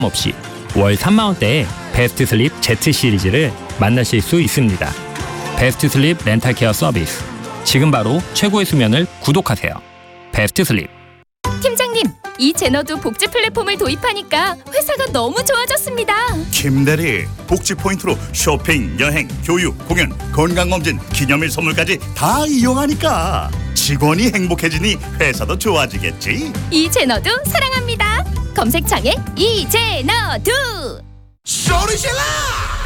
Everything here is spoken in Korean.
없이 월 3만 원대에 베스트 슬립 Z 시리즈를 만나실 수 있습니다. 베스트 슬립 렌탈 케어 서비스. 지금 바로 최고의 수면을 구독하세요. 베스트 슬립. 팀장님, 이 제너도 복지 플랫폼을 도입하니까 회사가 너무 좋아졌습니다. 김대리, 복지 포인트로 쇼핑, 여행, 교육, 공연, 건강검진, 기념일 선물까지 다 이용하니까 직원이 행복해지니 회사도 좋아지겠지. 이 제너도 사랑합니다. 검색창에 이 제너도. 소리 질러!